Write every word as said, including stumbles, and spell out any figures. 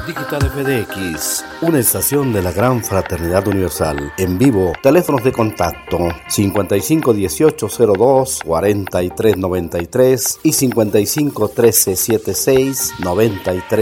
Digital F D X, una estación de la Gran Fraternidad Universal. En vivo, teléfonos de contacto cincuenta y cinco dieciocho cero dos cuarenta y tres noventa y tres y cincuenta y cinco trece setenta y seis noventa y tres.